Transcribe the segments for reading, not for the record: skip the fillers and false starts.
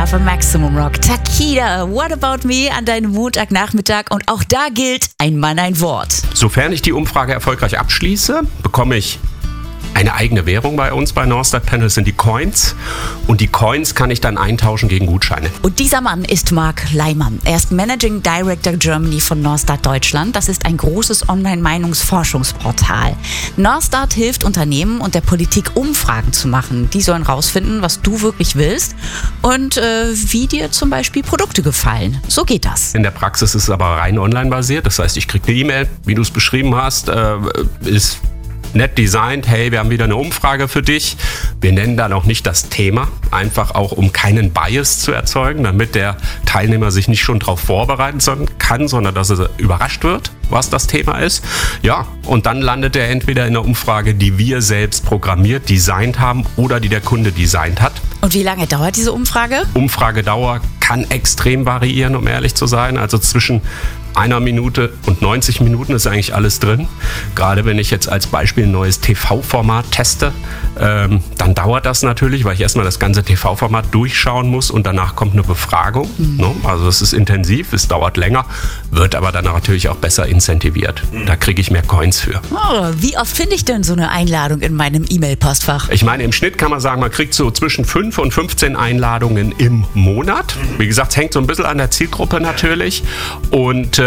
von Maximum Rock. Takida, What About Me an deinem Montagnachmittag. Und auch da gilt, ein Mann, ein Wort. Sofern ich die Umfrage erfolgreich abschließe, bekomme ich eine eigene Währung bei uns bei Norstart Panel, sind die Coins. Und die Coins kann ich dann eintauschen gegen Gutscheine. Und dieser Mann ist Marc Leimann. Er ist Managing Director Germany von Norstart Deutschland. Das ist ein großes Online-Meinungsforschungsportal. Norstart hilft Unternehmen und der Politik, Umfragen zu machen. Die sollen rausfinden, was du wirklich willst und wie dir zum Beispiel Produkte gefallen. So geht das. In der Praxis ist es aber rein online basiert. Das heißt, ich kriege eine E-Mail, wie du es beschrieben hast, ist nett designt, hey, wir haben wieder eine Umfrage für dich. Wir nennen da noch nicht das Thema, einfach auch um keinen Bias zu erzeugen, damit der Teilnehmer sich nicht schon darauf vorbereiten kann, sondern dass er überrascht wird, was das Thema ist. Ja, und dann landet er entweder in einer Umfrage, die wir selbst programmiert, designt haben oder die der Kunde designt hat. Und wie lange dauert diese Umfrage? Umfragedauer kann extrem variieren, um ehrlich zu sein. Also zwischen 1 Minute und 90 Minuten ist eigentlich alles drin. Gerade wenn ich jetzt als Beispiel ein neues TV-Format teste, dann dauert das natürlich, weil ich erstmal das ganze TV-Format durchschauen muss und danach kommt eine Befragung. Ne? Also es ist intensiv, es dauert länger, wird aber dann natürlich auch besser incentiviert. Da kriege ich mehr Coins für. Oh, wie oft finde ich denn so eine Einladung in meinem E-Mail-Postfach? Ich meine, im Schnitt kann man sagen, man kriegt so zwischen 5 und 15 Einladungen im Monat. Wie gesagt, es hängt so ein bisschen an der Zielgruppe natürlich. Und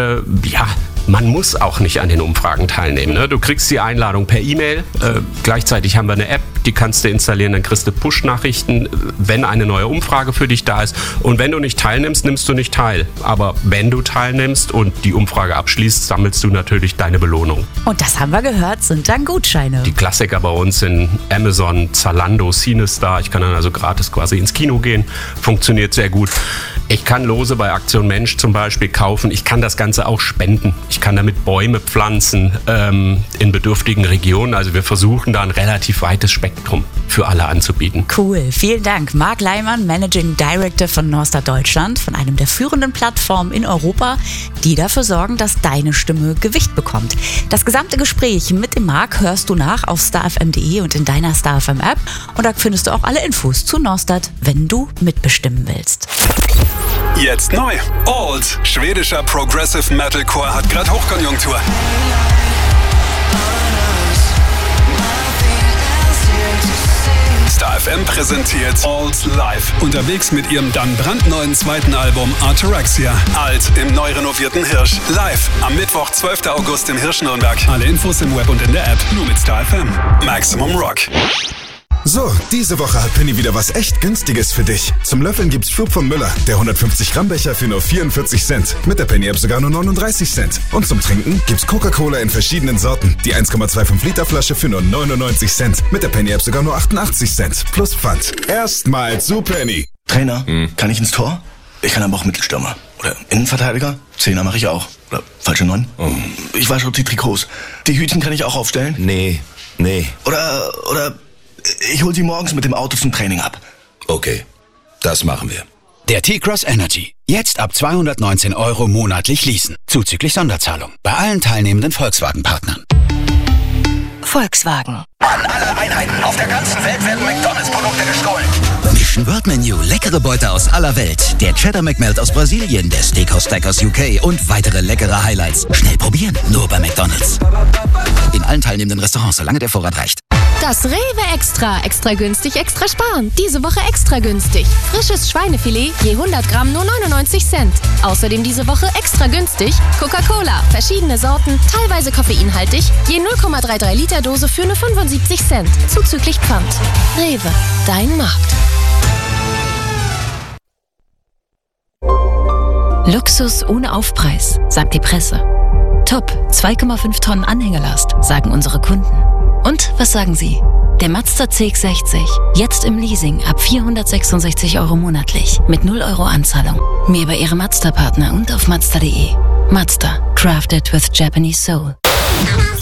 man muss auch nicht an den Umfragen teilnehmen. Ne? Du kriegst die Einladung per E-Mail. Gleichzeitig haben wir eine App, die kannst du installieren. Dann kriegst du Push-Nachrichten, wenn eine neue Umfrage für dich da ist. Und wenn du nicht teilnimmst, nimmst du nicht teil. Aber wenn du teilnimmst und die Umfrage abschließt, sammelst du natürlich deine Belohnung. Und das haben wir gehört, sind dann Gutscheine. Die Klassiker bei uns sind Amazon, Zalando, Cinestar. Ich kann dann also gratis quasi ins Kino gehen. Funktioniert sehr gut. Ich kann Lose bei Aktion Mensch zum Beispiel kaufen. Ich kann das Ganze auch spenden. Ich kann damit Bäume pflanzen in bedürftigen Regionen. Also wir versuchen da ein relativ weites Spektrum für alle anzubieten. Cool, vielen Dank. Marc Leimann, Managing Director von Norstart Deutschland, von einem der führenden Plattformen in Europa, die dafür sorgen, dass deine Stimme Gewicht bekommt. Das gesamte Gespräch mit dem Marc hörst du nach auf starfm.de und in deiner StarFM App. Und da findest du auch alle Infos zu Norstart, wenn du mitbestimmen willst. Jetzt neu. Old. Schwedischer Progressive Metalcore hat gerade Hochkonjunktur. StarFM präsentiert Old Live. Unterwegs mit ihrem dann brandneuen zweiten Album Arthurexia. Alt im neu renovierten Hirsch. Live am Mittwoch, 12. August im Hirsch Nürnberg. Alle Infos im Web und in der App. Nur mit StarFM. Maximum Rock. So, diese Woche hat Penny wieder was echt Günstiges für dich. Zum Löffeln gibt's Flug von Müller, der 150 Gramm Becher für nur 44 Cent. Mit der Penny App sogar nur 39 Cent. Und zum Trinken gibt's Coca-Cola in verschiedenen Sorten. Die 1,25 Liter Flasche für nur 99 Cent. Mit der Penny App sogar nur 88 Cent. Plus Pfand. Erstmal zu Penny. Trainer, kann ich ins Tor? Ich kann aber auch Mittelstürmer. Oder Innenverteidiger? Zehner mache ich auch. Oder falsche 9? Ich wasche auch die Trikots. Die Hütchen kann ich auch aufstellen? Nee. Oder ich hol sie morgens mit dem Auto zum Training ab. Okay, das machen wir. Der T-Cross Energy. Jetzt ab 219 € monatlich leasen. Zuzüglich Sonderzahlung. Bei allen teilnehmenden Volkswagen-Partnern. Volkswagen. An alle Einheiten auf der ganzen Welt werden McDonalds-Produkte gestohlen. Mission World Menu. Leckere Beute aus aller Welt. Der Cheddar McMelt aus Brasilien, der Steakhouse Stack aus UK und weitere leckere Highlights. Schnell probieren, nur bei McDonalds. In allen teilnehmenden Restaurants, solange der Vorrat reicht. Das Rewe Extra. Extra günstig, extra sparen. Diese Woche extra günstig. Frisches Schweinefilet, je 100 Gramm nur 99 Cent. Außerdem diese Woche extra günstig Coca-Cola. Verschiedene Sorten, teilweise koffeinhaltig. Je 0,33 Liter Dose für nur 75 Cent. Zuzüglich Pfand. Rewe, dein Markt. Luxus ohne Aufpreis, sagt die Presse. Top, 2,5 Tonnen Anhängelast, sagen unsere Kunden. Und was sagen Sie? Der Mazda CX-60, jetzt im Leasing ab 466 € monatlich, mit 0 € Anzahlung. Mehr bei Ihrem Mazda-Partner und auf Mazda.de. Mazda, crafted with Japanese soul.